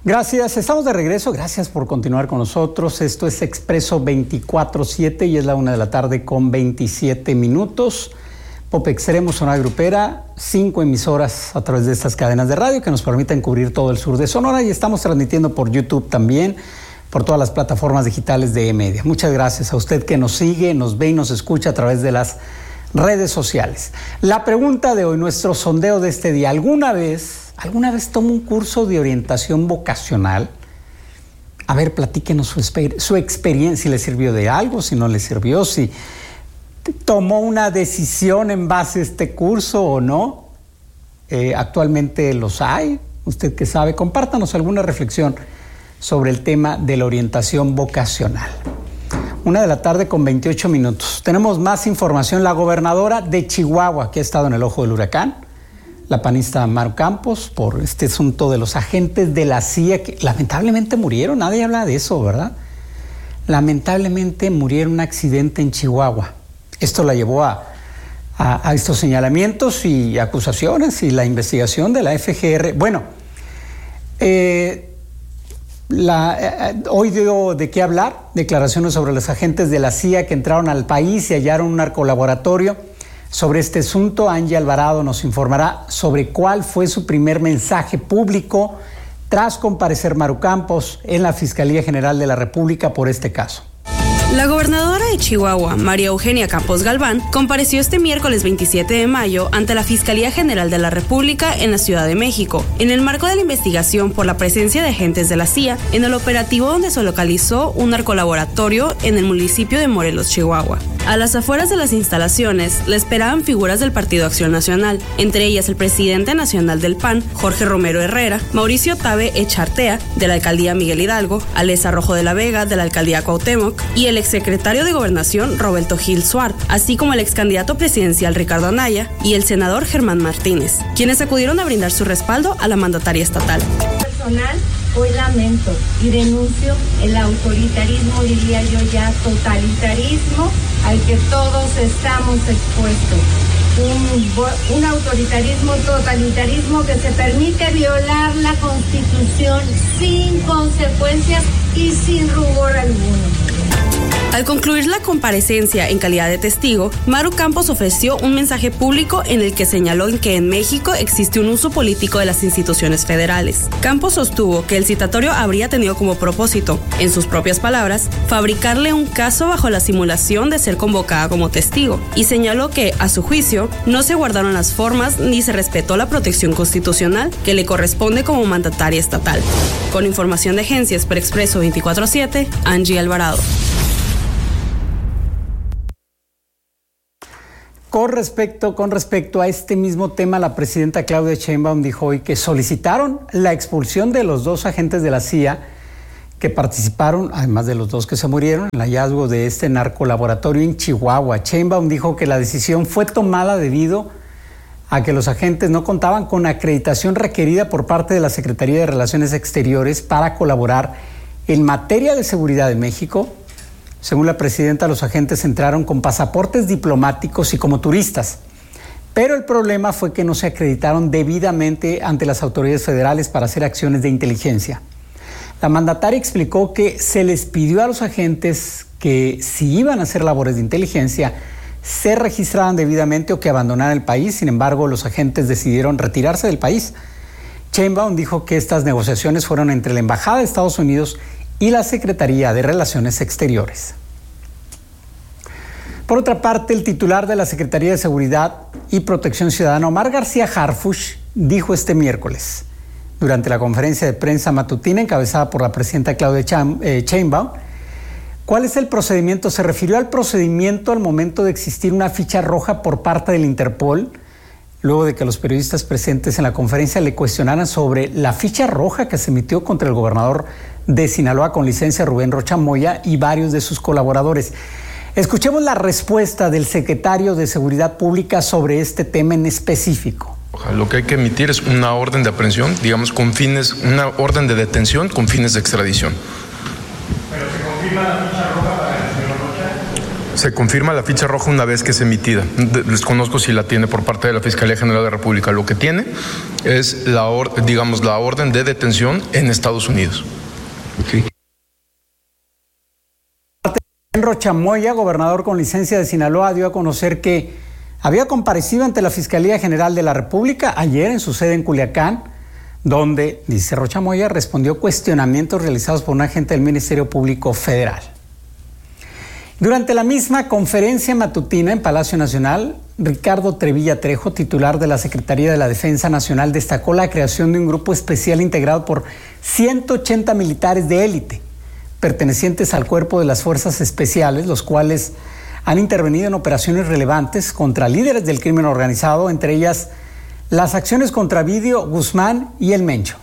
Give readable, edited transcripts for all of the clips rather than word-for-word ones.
Gracias, estamos de regreso, gracias por continuar con nosotros. Esto es Expreso 24/7 y es la 1:27 p.m. Pop Extremo, Zona Grupera, 5 emisoras a través de estas cadenas de radio que nos permiten cubrir todo el sur de Sonora y estamos transmitiendo por YouTube también, por todas las plataformas digitales de E-Media. Muchas gracias a usted que nos sigue, nos ve y nos escucha a través de las redes sociales. La pregunta de hoy, nuestro sondeo de este día, ¿alguna vez tomó un curso de orientación vocacional? A ver, platíquenos su experiencia, si le sirvió de algo, si no le sirvió, si tomó una decisión en base a este curso o no. Actualmente los hay. Usted que sabe, compártanos alguna reflexión sobre el tema de la orientación vocacional. 1:28 p.m. Tenemos más información. La gobernadora de Chihuahua, que ha estado en el ojo del huracán, la panista Maru Campos, por este asunto de los agentes de la CIA que lamentablemente murieron. Nadie habla de eso, ¿verdad? Lamentablemente murieron en un accidente en Chihuahua. Esto la llevó a estos señalamientos y acusaciones y la investigación de la FGR. Bueno, hoy dio de qué hablar, declaraciones sobre los agentes de la CIA que entraron al país y hallaron un narcolaboratorio. Sobre este asunto, Angie Alvarado nos informará sobre cuál fue su primer mensaje público tras comparecer Maru Campos en la Fiscalía General de la República por este caso. La gobernadora de Chihuahua, María Eugenia Campos Galván, compareció este miércoles 27 de mayo ante la Fiscalía General de la República en la Ciudad de México, en el marco de la investigación por la presencia de agentes de la CIA en el operativo donde se localizó un narcolaboratorio en el municipio de Morelos, Chihuahua. A las afueras de las instalaciones le esperaban figuras del Partido Acción Nacional, entre ellas el presidente nacional del PAN, Jorge Romero Herrera, Mauricio Tabe Echartea, de la alcaldía Miguel Hidalgo, Alesa Rojo de la Vega, de la alcaldía Cuauhtémoc, y el exsecretario de Gobernación, Roberto Gil Suárez, así como el excandidato presidencial Ricardo Anaya y el senador Germán Martínez, quienes acudieron a brindar su respaldo a la mandataria estatal. Personal, hoy lamento y denuncio el autoritarismo, diría yo ya totalitarismo, al que todos estamos expuestos. Un autoritarismo, totalitarismo que se permite violar la Constitución sin consecuencias y sin rubor alguno. Al concluir la comparecencia en calidad de testigo, Maru Campos ofreció un mensaje público en el que señaló que en México existe un uso político de las instituciones federales. Campos sostuvo que el citatorio habría tenido como propósito, en sus propias palabras, fabricarle un caso bajo la simulación de ser convocada como testigo, y señaló que, a su juicio, no se guardaron las formas ni se respetó la protección constitucional que le corresponde como mandataria estatal. Con información de Agencias para Expreso 24/7, Angie Alvarado. Con respecto a este mismo tema, la presidenta Claudia Sheinbaum dijo hoy que solicitaron la expulsión de los 2 agentes de la CIA que participaron, además de los 2 que se murieron, en el hallazgo de este narcolaboratorio en Chihuahua. Sheinbaum dijo que la decisión fue tomada debido a que los agentes no contaban con acreditación requerida por parte de la Secretaría de Relaciones Exteriores para colaborar en materia de seguridad en México. Según la presidenta, los agentes entraron con pasaportes diplomáticos y como turistas, pero el problema fue que no se acreditaron debidamente ante las autoridades federales para hacer acciones de inteligencia. La mandataria explicó que se les pidió a los agentes que si iban a hacer labores de inteligencia, se registraran debidamente o que abandonaran el país. Sin embargo, los agentes decidieron retirarse del país. Sheinbaum dijo que estas negociaciones fueron entre la Embajada de Estados Unidos y la Secretaría de Relaciones Exteriores. Por otra parte, el titular de la Secretaría de Seguridad y Protección Ciudadana, Omar García Harfuch, dijo este miércoles, durante la conferencia de prensa matutina encabezada por la presidenta Claudia Sheinbaum, ¿cuál es el procedimiento? Se refirió al procedimiento al momento de existir una ficha roja por parte del Interpol, luego de que los periodistas presentes en la conferencia le cuestionaran sobre la ficha roja que se emitió contra el gobernador de Sinaloa con licencia, Rubén Rocha Moya, y varios de sus colaboradores. Escuchemos la respuesta del secretario de Seguridad Pública sobre este tema en específico. Lo que hay que emitir es una orden de aprehensión, digamos, con fines, una orden de detención con fines de extradición. ¿Pero se confirma la ficha roja para el señor Rocha? Se confirma la ficha roja una vez que es emitida. Desconozco si la tiene por parte de la Fiscalía General de la República. Lo que tiene es la orden de detención en Estados Unidos. Okay. Rocha Moya, gobernador con licencia de Sinaloa, dio a conocer que había comparecido ante la Fiscalía General de la República ayer en su sede en Culiacán, donde, dice Rocha Moya, respondió cuestionamientos realizados por un agente del Ministerio Público Federal. Durante la misma conferencia matutina en Palacio Nacional, Ricardo Trevilla Trejo, titular de la Secretaría de la Defensa Nacional, destacó la creación de un grupo especial integrado por 180 militares de élite, pertenecientes al cuerpo de las Fuerzas Especiales, los cuales han intervenido en operaciones relevantes contra líderes del crimen organizado, entre ellas las acciones contra Ovidio Guzmán y El Mencho.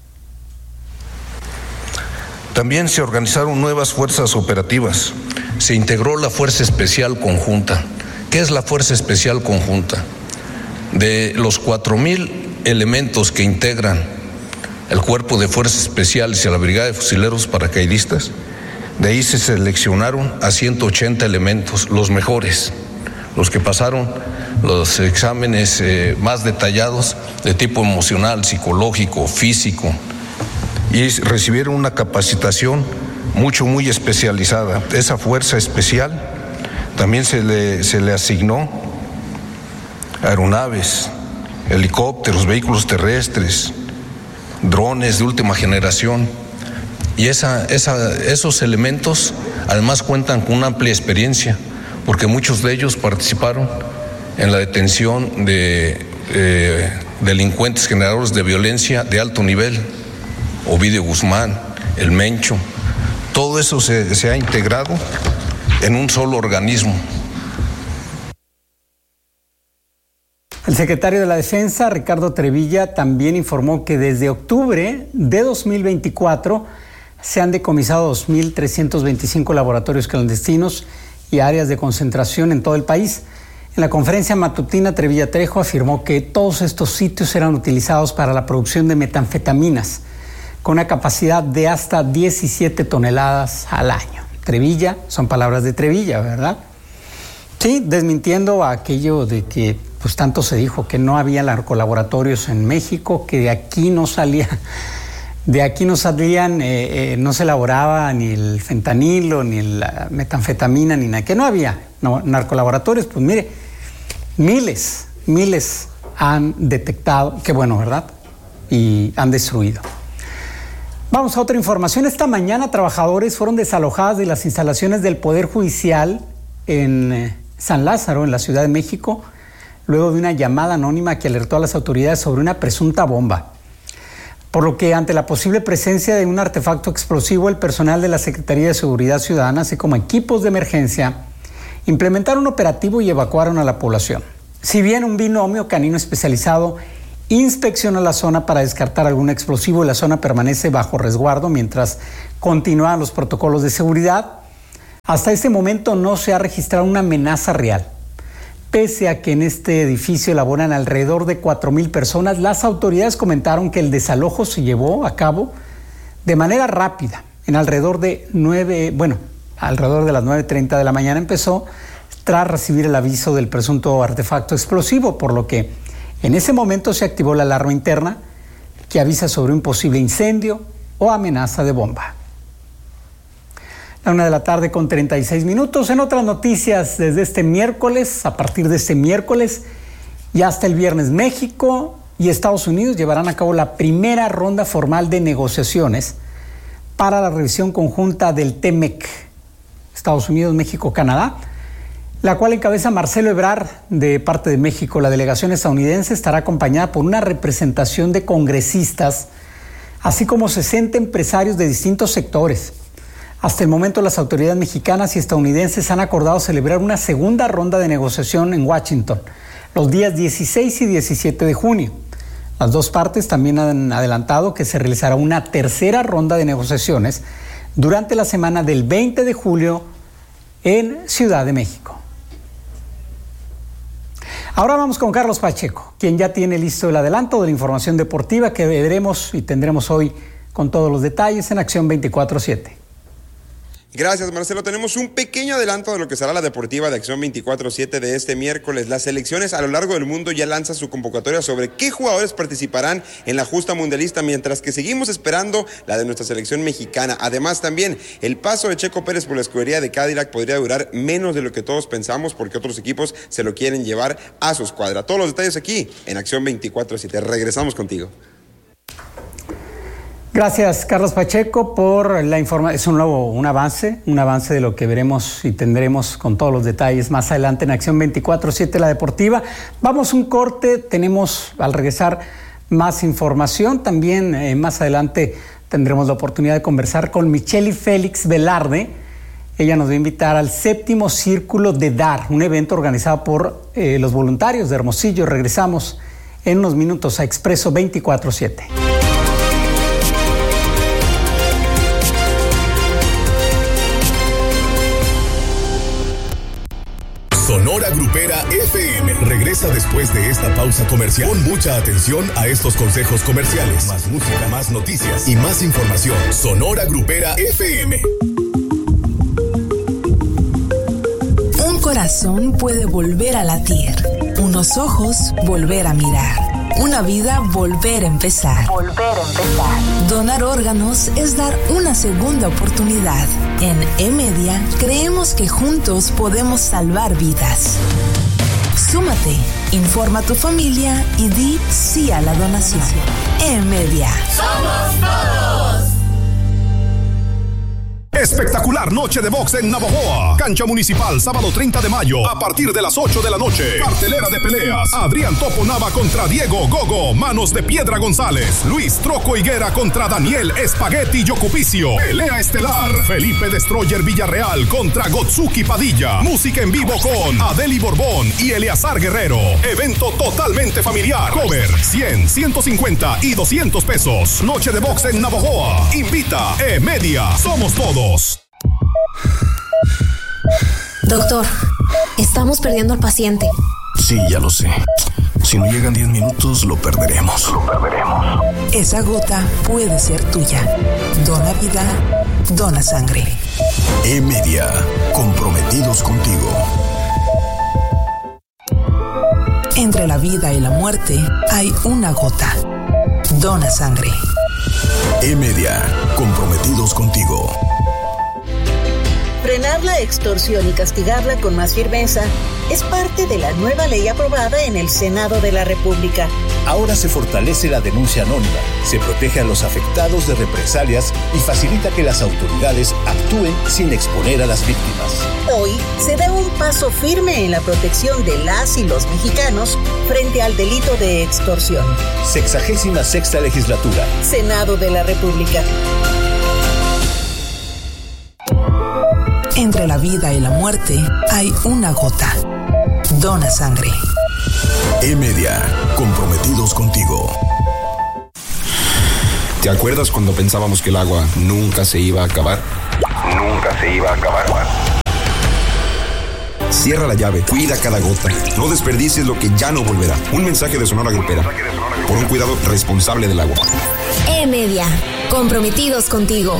También se organizaron nuevas fuerzas operativas. Se integró la Fuerza Especial Conjunta. ¿Qué es la Fuerza Especial Conjunta? De los 4,000 elementos que integran el Cuerpo de Fuerzas Especiales y a la Brigada de Fusileros Paracaidistas, de ahí se seleccionaron a 180 elementos, los mejores, los que pasaron los exámenes más detallados de tipo emocional, psicológico, físico, y recibieron una capacitación muy especializada. Esa fuerza especial también se le asignó aeronaves, helicópteros, vehículos terrestres, drones de última generación, y esos elementos además cuentan con una amplia experiencia, porque muchos de ellos participaron en la detención de delincuentes generadores de violencia de alto nivel, Ovidio Guzmán, El Mencho. Todo eso se ha integrado en un solo organismo. El secretario de la Defensa, Ricardo Trevilla, también informó que desde octubre de 2024 se han decomisado 2.325 laboratorios clandestinos y áreas de concentración en todo el país. En la conferencia matutina, Trevilla Trejo afirmó que todos estos sitios eran utilizados para la producción de metanfetaminas, con una capacidad de hasta 17 toneladas al año. Trevilla, son palabras de Trevilla, ¿verdad? Sí, desmintiendo aquello de que pues tanto se dijo que no había narcolaboratorios en México, que de aquí no salían, no se elaboraba ni el fentanilo, ni la metanfetamina, ni nada, que no había narcolaboratorios. Pues mire, miles han detectado, qué bueno, ¿verdad? Y han destruido. Vamos a otra información. Esta mañana trabajadores fueron desalojados de las instalaciones del Poder Judicial en San Lázaro, en la Ciudad de México, luego de una llamada anónima que alertó a las autoridades sobre una presunta bomba. Por lo que, ante la posible presencia de un artefacto explosivo, el personal de la Secretaría de Seguridad Ciudadana, así como equipos de emergencia, implementaron un operativo y evacuaron a la población. Si bien un binomio canino especializado inspecciona la zona para descartar algún explosivo, la zona permanece bajo resguardo mientras continúan los protocolos de seguridad. Hasta este momento no se ha registrado una amenaza real. Pese a que en este edificio laboran alrededor de 4,000 personas, las autoridades comentaron que el desalojo se llevó a cabo de manera rápida. Alrededor de las 9:30 de la mañana empezó, tras recibir el aviso del presunto artefacto explosivo, por lo que en ese momento se activó la alarma interna que avisa sobre un posible incendio o amenaza de bomba. 1:36 p.m. En otras noticias, desde este miércoles, a partir de este miércoles y hasta el viernes, México y Estados Unidos llevarán a cabo la primera ronda formal de negociaciones para la revisión conjunta del TEMEC, Estados Unidos, México, Canadá, la cual encabeza Marcelo Ebrard de parte de México. La delegación estadounidense estará acompañada por una representación de congresistas, así como 60 empresarios de distintos sectores. Hasta el momento, las autoridades mexicanas y estadounidenses han acordado celebrar una segunda ronda de negociación en Washington, los días 16 y 17 de junio. Las dos partes también han adelantado que se realizará una tercera ronda de negociaciones durante la semana del 20 de julio en Ciudad de México. Ahora vamos con Carlos Pacheco, quien ya tiene listo el adelanto de la información deportiva que veremos y tendremos hoy con todos los detalles en Acción 24/7. Gracias, Marcelo. Tenemos un pequeño adelanto de lo que será la deportiva de Acción 24/7 de este miércoles. Las selecciones a lo largo del mundo ya lanzan su convocatoria sobre qué jugadores participarán en la justa mundialista, mientras que seguimos esperando la de nuestra selección mexicana. Además, también el paso de Checo Pérez por la escudería de Cadillac podría durar menos de lo que todos pensamos, porque otros equipos se lo quieren llevar a su escuadra. Todos los detalles aquí en Acción 24/7. Regresamos contigo. Gracias, Carlos Pacheco, por la información. Es un avance de lo que veremos y tendremos con todos los detalles más adelante en Acción 24/7, la deportiva. Vamos un corte, tenemos al regresar más información. También más adelante tendremos la oportunidad de conversar con Micheli Félix Velarde. Ella nos va a invitar al 7º Círculo de Dar, un evento organizado por los voluntarios de Hermosillo. Regresamos en unos minutos a Expreso 24/7. Sonora Grupera FM regresa después de esta pausa comercial. Pon mucha atención a estos consejos comerciales. Más música, más noticias y más información. Sonora Grupera FM. Un corazón puede volver a latir, unos ojos volver a mirar, una vida volver a empezar. Donar órganos es dar una segunda oportunidad. En E-Media creemos que juntos podemos salvar vidas. Súmate, informa a tu familia y di sí a la donación. E-Media. ¡Somos todos! Espectacular noche de box en Navojoa. Cancha Municipal, sábado 30 de mayo, a partir de las 8 de la noche. Cartelera de peleas: Adrián Topo Nava contra Diego Gogo Manos de Piedra González. Luis Troco Higuera contra Daniel Espagueti Yocupicio. Pelea estelar: Felipe Destroyer Villarreal contra Gotsuki Padilla. Música en vivo con Adeli Borbón y Eleazar Guerrero. Evento totalmente familiar. Cover 100, 150 y 200 pesos. Noche de box en Navojoa. Invita E-Media. Somos todos. Doctor, estamos perdiendo al paciente. Sí, ya lo sé. Si no llegan 10 minutos, lo perderemos. Esa gota puede ser tuya. Dona vida, dona sangre. E-Media, comprometidos contigo. Entre la vida y la muerte hay una gota. Dona sangre. E-Media, comprometidos contigo. Frenar la extorsión y castigarla con más firmeza es parte de la nueva ley aprobada en el Senado de la República. Ahora se fortalece la denuncia anónima, se protege a los afectados de represalias y facilita que las autoridades actúen sin exponer a las víctimas. Hoy se da un paso firme en la protección de las y los mexicanos frente al delito de extorsión. 66ª legislatura. Senado de la República. Entre la vida y la muerte hay una gota. Dona sangre. E-Media, comprometidos contigo. ¿Te acuerdas cuando pensábamos que el agua nunca se iba a acabar? Cierra la llave, cuida cada gota. No desperdicies lo que ya no volverá. Un mensaje de Sonora Grupera. Por un cuidado responsable del agua. E-Media, comprometidos contigo.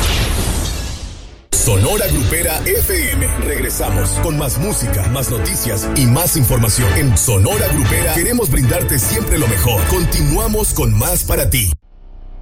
Sonora Grupera FM. Regresamos con más música, más noticias y más información. En Sonora Grupera queremos brindarte siempre lo mejor. Continuamos con más para ti.